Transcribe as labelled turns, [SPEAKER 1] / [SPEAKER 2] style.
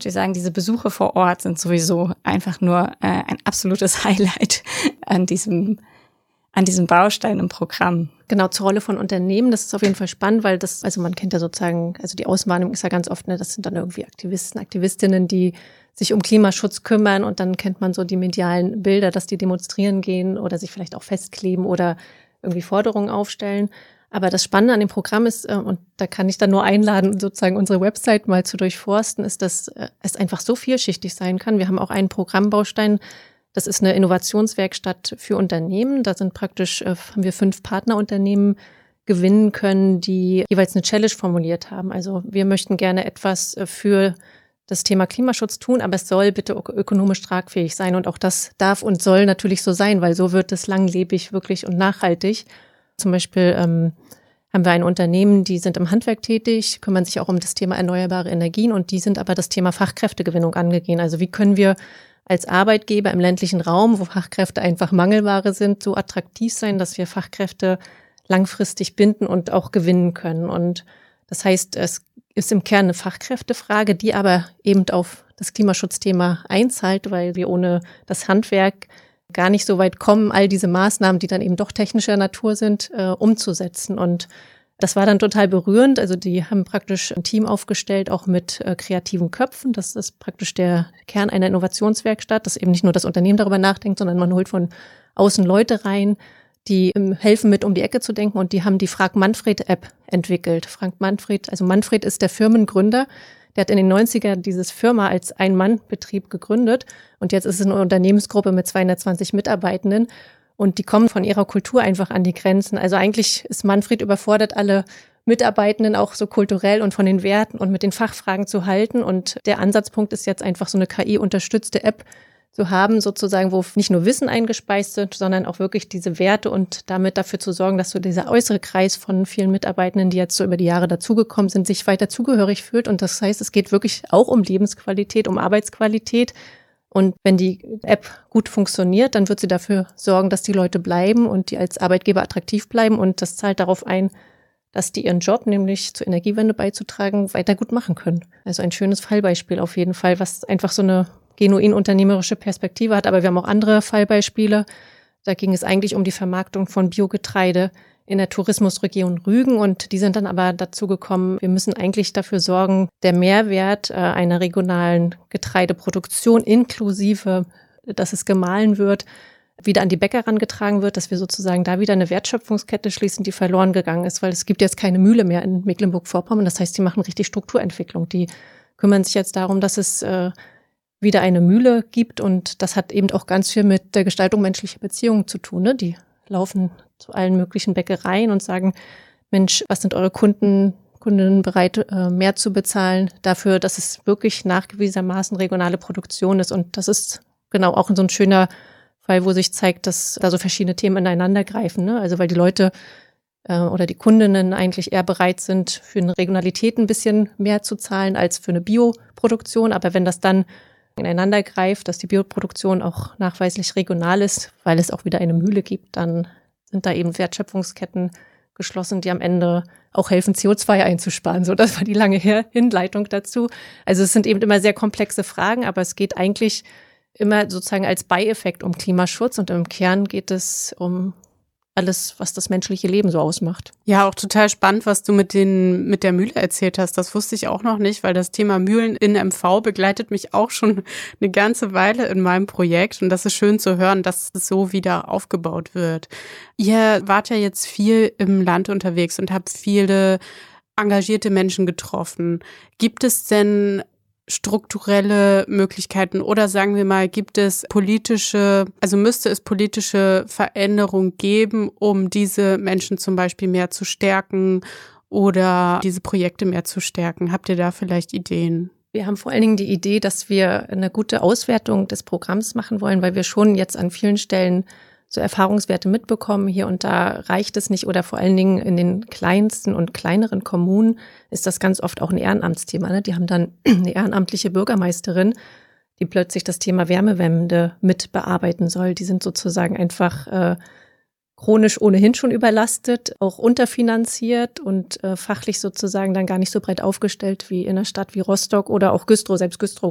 [SPEAKER 1] Wir sagen, diese Besuche vor Ort sind sowieso einfach nur ein absolutes Highlight an diesem Baustein im Programm.
[SPEAKER 2] Genau, zur Rolle von Unternehmen, das ist auf jeden Fall spannend, weil man kennt ja sozusagen, also die Außenwahrnehmung ist ja ganz oft, das sind dann irgendwie Aktivisten, Aktivistinnen, die sich um Klimaschutz kümmern, und dann kennt man so die medialen Bilder, dass die demonstrieren gehen oder sich vielleicht auch festkleben oder irgendwie Forderungen aufstellen. Aber das Spannende an dem Programm ist, und da kann ich dann nur einladen, sozusagen unsere Website mal zu durchforsten, ist, dass es einfach so vielschichtig sein kann. Wir haben auch einen Programmbaustein, das ist eine Innovationswerkstatt für Unternehmen. Da sind haben wir 5 Partnerunternehmen gewinnen können, die jeweils eine Challenge formuliert haben. Also wir möchten gerne etwas für das Thema Klimaschutz tun, aber es soll bitte ökonomisch tragfähig sein. Und auch das darf und soll natürlich so sein, weil so wird es langlebig wirklich und nachhaltig. Zum Beispiel haben wir ein Unternehmen, die sind im Handwerk tätig, kümmern sich auch um das Thema erneuerbare Energien, und die sind aber das Thema Fachkräftegewinnung angegangen. Also wie können wir als Arbeitgeber im ländlichen Raum, wo Fachkräfte einfach Mangelware sind, so attraktiv sein, dass wir Fachkräfte langfristig binden und auch gewinnen können. Und das heißt, es ist im Kern eine Fachkräftefrage, die aber eben auf das Klimaschutzthema einzahlt, weil wir ohne das Handwerk gar nicht so weit kommen, all diese Maßnahmen, die dann eben doch technischer Natur sind, umzusetzen. Und das war dann total berührend. Also die haben praktisch ein Team aufgestellt, auch mit kreativen Köpfen. Das ist praktisch der Kern einer Innovationswerkstatt, dass eben nicht nur das Unternehmen darüber nachdenkt, sondern man holt von außen Leute rein, die helfen mit, um die Ecke zu denken. Und die haben die Frag Manfred-App entwickelt. Manfred ist der Firmengründer. Der hat in den 90er dieses Firma als Ein-Mann-Betrieb gegründet, und jetzt ist es eine Unternehmensgruppe mit 220 Mitarbeitenden, und die kommen von ihrer Kultur einfach an die Grenzen. Also eigentlich ist Manfred überfordert, alle Mitarbeitenden auch so kulturell und von den Werten und mit den Fachfragen zu halten, und der Ansatzpunkt ist jetzt einfach so eine KI-unterstützte App zu haben, sozusagen, wo nicht nur Wissen eingespeist wird, sondern auch wirklich diese Werte, und damit dafür zu sorgen, dass so dieser äußere Kreis von vielen Mitarbeitenden, die jetzt so über die Jahre dazugekommen sind, sich weiter zugehörig fühlt. Und das heißt, es geht wirklich auch um Lebensqualität, um Arbeitsqualität. Und wenn die App gut funktioniert, dann wird sie dafür sorgen, dass die Leute bleiben und die als Arbeitgeber attraktiv bleiben. Und das zahlt darauf ein, dass die ihren Job, nämlich zur Energiewende beizutragen, weiter gut machen können. Also ein schönes Fallbeispiel auf jeden Fall, was einfach so eine genuin unternehmerische Perspektive hat. Aber wir haben auch andere Fallbeispiele. Da ging es eigentlich um die Vermarktung von Biogetreide in der Tourismusregion Rügen. Und die sind dann aber dazu gekommen, wir müssen eigentlich dafür sorgen, der Mehrwert einer regionalen Getreideproduktion inklusive, dass es gemahlen wird, wieder an die Bäcker herangetragen wird, dass wir sozusagen da wieder eine Wertschöpfungskette schließen, die verloren gegangen ist, weil es gibt jetzt keine Mühle mehr in Mecklenburg-Vorpommern. Das heißt, die machen richtig Strukturentwicklung. Die kümmern sich jetzt darum, dass es wieder eine Mühle gibt, und das hat eben auch ganz viel mit der Gestaltung menschlicher Beziehungen zu tun. Ne? Die laufen zu allen möglichen Bäckereien und sagen, Mensch, was sind eure Kundinnen bereit, mehr zu bezahlen dafür, dass es wirklich nachgewiesenermaßen regionale Produktion ist. Und das ist genau auch so ein schöner Fall, wo sich zeigt, dass da so verschiedene Themen ineinander greifen. Ne? Also weil die Leute oder die Kundinnen eigentlich eher bereit sind, für eine Regionalität ein bisschen mehr zu zahlen als für eine Bioproduktion. Aber wenn das dann ineinander greift, dass die Bioproduktion auch nachweislich regional ist, weil es auch wieder eine Mühle gibt, dann sind da eben Wertschöpfungsketten geschlossen, die am Ende auch helfen, CO2 einzusparen. So, das war die lange Hinleitung dazu. Also es sind eben immer sehr komplexe Fragen, aber es geht eigentlich immer sozusagen als Beieffekt um Klimaschutz, und im Kern geht es um alles, was das menschliche Leben so ausmacht.
[SPEAKER 3] Ja, auch total spannend, was du mit der Mühle erzählt hast. Das wusste ich auch noch nicht, weil das Thema Mühlen in MV begleitet mich auch schon eine ganze Weile in meinem Projekt. Und das ist schön zu hören, dass es so wieder aufgebaut wird. Ihr wart ja jetzt viel im Land unterwegs und habt viele engagierte Menschen getroffen. Gibt es denn strukturelle Möglichkeiten oder sagen wir mal, müsste es politische Veränderung geben, um diese Menschen zum Beispiel mehr zu stärken oder diese Projekte mehr zu stärken? Habt ihr da vielleicht Ideen?
[SPEAKER 2] Wir haben vor allen Dingen die Idee, dass wir eine gute Auswertung des Programms machen wollen, weil wir schon jetzt an vielen Stellen so Erfahrungswerte mitbekommen. Hier und da reicht es nicht, oder vor allen Dingen in den kleinsten und kleineren Kommunen ist das ganz oft auch ein Ehrenamtsthema. Ne? Die haben dann eine ehrenamtliche Bürgermeisterin, die plötzlich das Thema Wärmewende mit bearbeiten soll. Die sind sozusagen einfach chronisch ohnehin schon überlastet, auch unterfinanziert und fachlich sozusagen dann gar nicht so breit aufgestellt wie in einer Stadt wie Rostock oder auch Güstrow. Selbst Güstrow